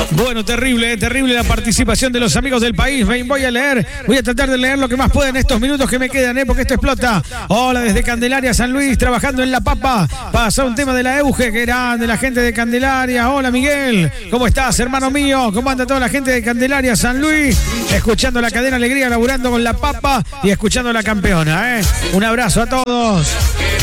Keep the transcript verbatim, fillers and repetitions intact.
Bueno, terrible, terrible la participación de los amigos del país. Voy a leer, voy a tratar de leer lo que más pueda en estos minutos que me quedan, ¿eh? Porque esto explota. Hola, desde Candelaria, San Luis, trabajando en La Papa. Pasa un tema de la Euge, que era de la gente de Candelaria. Hola, Miguel. ¿Cómo estás, hermano mío? ¿Cómo anda toda la gente de Candelaria, San Luis? Escuchando la cadena Alegría, laburando con La Papa y escuchando a la campeona, ¿eh? Un abrazo a todos.